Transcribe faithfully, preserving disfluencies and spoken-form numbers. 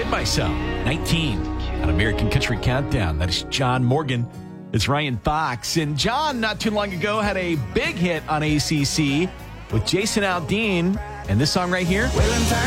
Myself, nineteen, on American Country Countdown. That is John Morgan. It's Ryan Fox. And John, not too long ago, had a big hit on A C C with Jason Aldean. And this song right here.